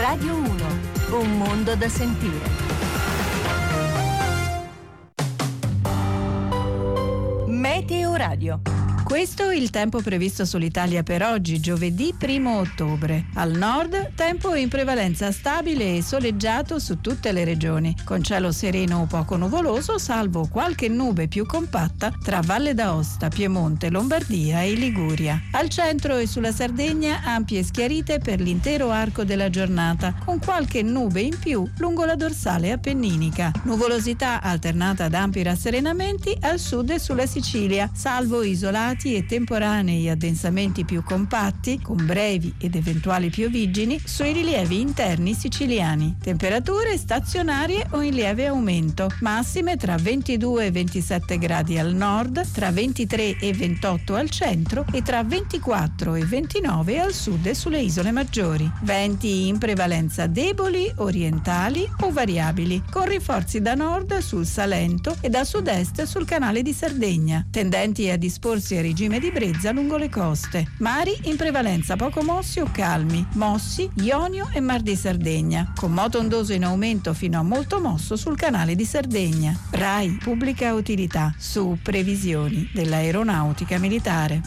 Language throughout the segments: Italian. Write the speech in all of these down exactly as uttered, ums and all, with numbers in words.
Radio uno, un mondo da sentire. Meteo Radio. Questo è il tempo previsto sull'Italia per oggi, giovedì primo ottobre. Al nord, tempo in prevalenza stabile e soleggiato su tutte le regioni, con cielo sereno o poco nuvoloso, salvo qualche nube più compatta tra Valle d'Aosta, Piemonte, Lombardia e Liguria. Al centro e sulla Sardegna, ampie schiarite per l'intero arco della giornata, con qualche nube in più lungo la dorsale appenninica. Nuvolosità alternata ad ampi rasserenamenti al sud e sulla Sicilia, salvo isolati e temporanei addensamenti più compatti, con brevi ed eventuali pioviggini, sui rilievi interni siciliani. Temperature stazionarie o in lieve aumento, massime tra ventidue e ventisette gradi al nord, tra ventitré e ventotto al centro e tra ventiquattro e ventinove al sud e sulle isole maggiori. Venti in prevalenza deboli, orientali o variabili, con rinforzi da nord sul Salento e da sud-est sul canale di Sardegna, tendenti a disporsi a regime di brezza lungo le coste. Mari in prevalenza poco mossi o calmi, mossi Ionio e Mar di Sardegna, con moto ondoso in aumento fino a molto mosso sul canale di Sardegna. RAI Pubblica Utilità, su previsioni dell'aeronautica militare.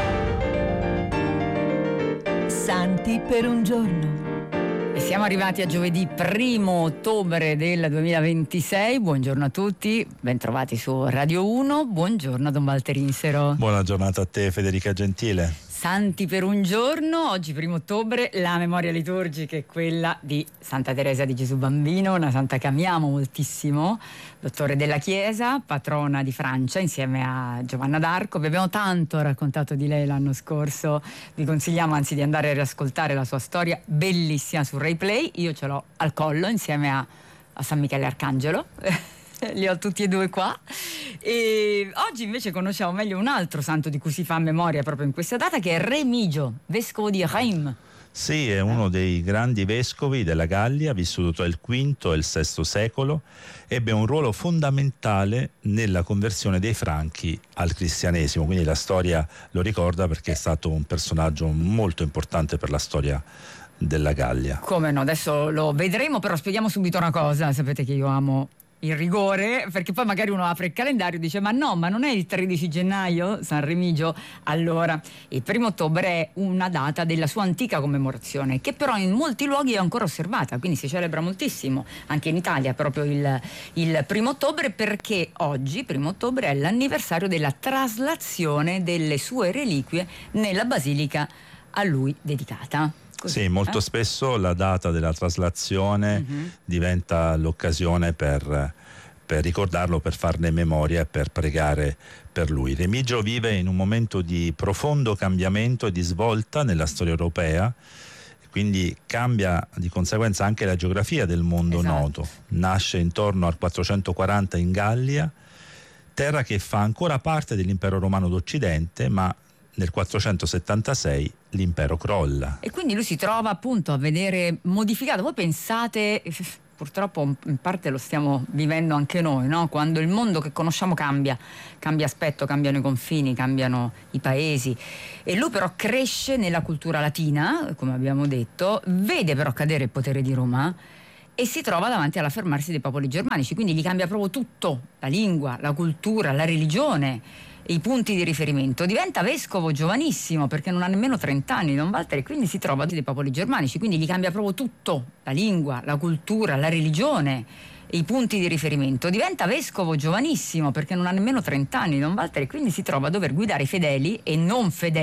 Santi per un giorno. E siamo arrivati a giovedì primo ottobre del duemilaventisei. Buongiorno a tutti, bentrovati su Radio uno. Buongiorno a Don Walter Insero. Buona giornata a te, Federica Gentile. Santi per un giorno, oggi primo ottobre, la memoria liturgica è quella di Santa Teresa di Gesù Bambino, una santa che amiamo moltissimo, dottore della Chiesa, patrona di Francia insieme a Giovanna d'Arco. Vi abbiamo tanto raccontato di lei l'anno scorso, vi consigliamo anzi di andare a riascoltare la sua storia bellissima su Rai Play. Io ce l'ho al collo insieme a, a San Michele Arcangelo. Li ho tutti e due qua. E oggi invece conosciamo meglio un altro santo di cui si fa memoria proprio in questa data, che è Remigio, vescovo di Reims. Sì, è uno dei grandi vescovi della Gallia, vissuto tra il quinto e il sesto secolo. Ebbe un ruolo fondamentale nella conversione dei Franchi al cristianesimo, quindi la storia lo ricorda perché è stato un personaggio molto importante per la storia della Gallia. Come no, adesso lo vedremo, però spieghiamo subito una cosa. Sapete che io amo il rigore, perché poi magari uno apre il calendario e dice ma no, ma non è il tredici gennaio San Remigio? Allora, il primo ottobre è una data della sua antica commemorazione, che però in molti luoghi è ancora osservata, quindi si celebra moltissimo anche in Italia proprio il, il primo ottobre, perché oggi, primo ottobre, è l'anniversario della traslazione delle sue reliquie nella basilica a lui dedicata. Così, sì, molto eh? spesso la data della traslazione uh-huh. diventa l'occasione per, per ricordarlo, per farne memoria e per pregare per lui. Remigio vive in un momento di profondo cambiamento e di svolta nella storia europea, quindi cambia di conseguenza anche la geografia del mondo esatto. noto. Nasce intorno al quattrocentoquaranta in Gallia, terra che fa ancora parte dell'impero romano d'Occidente, ma nel quattrocentosettantasei l'impero crolla. E quindi lui si trova appunto a vedere modificato. Voi pensate, purtroppo in parte lo stiamo vivendo anche noi, no? Quando il mondo che conosciamo cambia, cambia aspetto, cambiano i confini, cambiano i paesi. E lui però cresce nella cultura latina, come abbiamo detto, vede però cadere il potere di Roma e si trova davanti all'affermarsi dei popoli germanici, quindi gli cambia proprio tutto, la lingua, la cultura, la religione, i punti di riferimento. Diventa vescovo giovanissimo, perché non ha nemmeno trenta anni, Don Walter, e quindi si trova dei popoli germanici, quindi gli cambia proprio tutto, la lingua, la cultura, la religione, i punti di riferimento. Diventa vescovo giovanissimo, perché non ha nemmeno trenta anni, Don Walter, e quindi si trova a dover guidare i fedeli e non fedeli